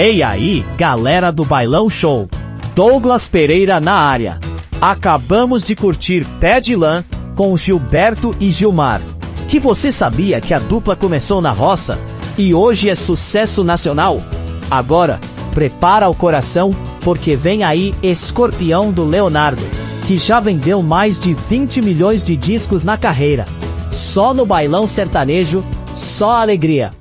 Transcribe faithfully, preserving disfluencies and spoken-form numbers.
Ei aí, galera do Bailão Show. Douglas Pereira na área. Acabamos de curtir Pé de Lã com Gilberto e Gilmar. Que você sabia que a dupla começou na roça e hoje é sucesso nacional? Agora, prepara o coração, porque vem aí Escorpião do Leonardo, que já vendeu mais de vinte milhões de discos na carreira. Só no Bailão Sertanejo, só alegria.